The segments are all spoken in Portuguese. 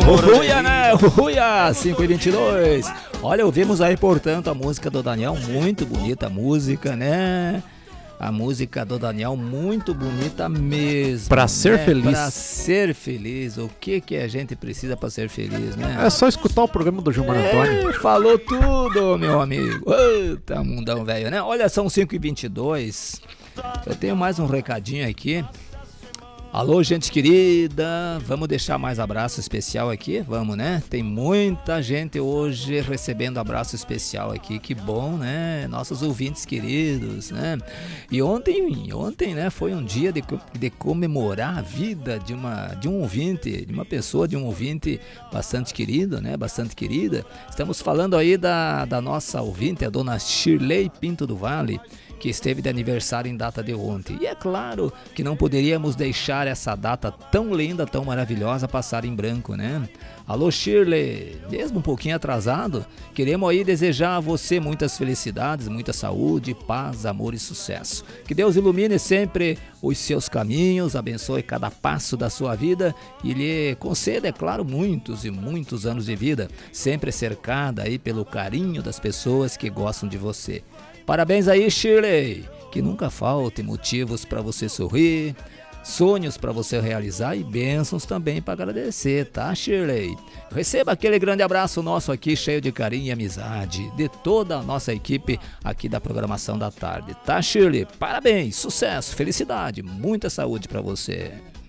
Ruia, né? Ruia, 5h22. Olha, ouvimos aí, portanto, a música do Daniel, muito bonita a música, né? A música do Daniel, muito bonita mesmo. Pra ser feliz. Pra ser feliz. O que a gente precisa pra ser feliz, né? É só escutar o programa do Gilmar Antônio. Falou tudo, meu amigo. Eita, mundão velho, né? Olha, são 5h22. Eu tenho mais um recadinho aqui. Alô, gente querida, vamos deixar mais abraço especial aqui? Vamos, né? Tem muita gente hoje recebendo abraço especial aqui, que bom, né? Nossos ouvintes queridos, né? E ontem, né, foi um dia de comemorar a vida de um ouvinte, de uma pessoa, de um ouvinte bastante querido, né? Bastante querida. Estamos falando aí da nossa ouvinte, a dona Shirley Pinto do Vale, que esteve de aniversário em data de ontem. E é claro que não poderíamos deixar essa data tão linda, tão maravilhosa passar em branco, né? Alô, Shirley, mesmo um pouquinho atrasado, queremos aí desejar a você muitas felicidades, muita saúde, paz, amor e sucesso. Que Deus ilumine sempre os seus caminhos, abençoe cada passo da sua vida e lhe conceda, é claro, muitos e muitos anos de vida, sempre cercada aí pelo carinho das pessoas que gostam de você. Parabéns aí, Shirley, que nunca falte motivos para você sorrir, sonhos para você realizar e bênçãos também para agradecer, tá, Shirley? Receba aquele grande abraço nosso aqui, cheio de carinho e amizade, de toda a nossa equipe aqui da programação da tarde, tá, Shirley? Parabéns, sucesso, felicidade, muita saúde para você.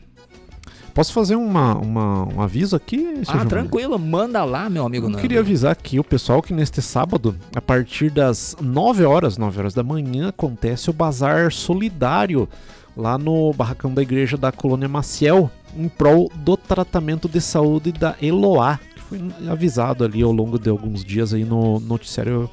Posso fazer um aviso aqui? Tranquilo, manda lá, meu amigo Nando. Eu queria avisar aqui o pessoal que neste sábado, a partir das 9 horas da manhã, acontece o Bazar Solidário lá no barracão da igreja da Colônia Maciel, em prol do tratamento de saúde da Eloá, que foi avisado ali ao longo de alguns dias aí no noticiário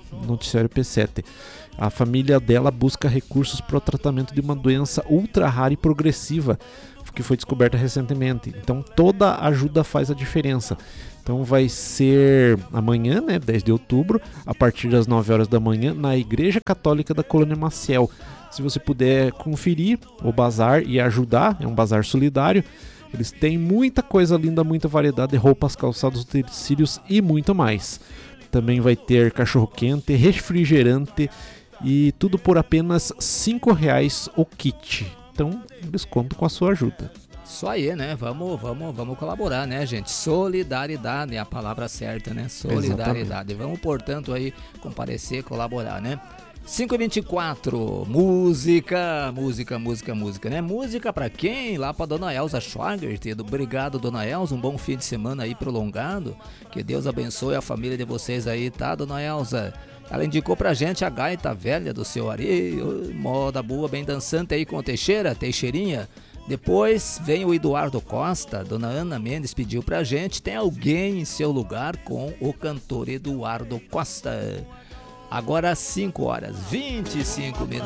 P7. A família dela busca recursos para o tratamento de uma doença ultra rara e progressiva, que foi descoberta recentemente. Então toda ajuda faz a diferença. Então vai ser amanhã, né, 10 de outubro, a partir das 9 horas da manhã, na Igreja Católica da Colônia Maciel. Se você puder conferir o bazar e ajudar, é um bazar solidário. Eles têm muita coisa linda, muita variedade de roupas, calçados, utensílios e muito mais. Também vai ter cachorro-quente, refrigerante e tudo por apenas R$5 o kit. Então, eles contam com a sua ajuda. Isso aí, né? Vamos colaborar, né, gente? Solidariedade é a palavra certa, né? Solidariedade. Exatamente. Vamos, portanto, aí comparecer, colaborar, né? 5h24, música, né? Música pra quem? Lá pra dona Elza Schwager. Obrigado, dona Elza, um bom fim de semana aí prolongado. Que Deus abençoe a família de vocês aí, tá, dona Elza? Ela indicou pra gente a gaita velha do seu Ari, moda boa, bem dançante aí com o Teixeirinha. Depois vem o Eduardo Costa, dona Ana Mendes pediu pra gente, tem alguém em seu lugar com o cantor Eduardo Costa. Agora 5h25.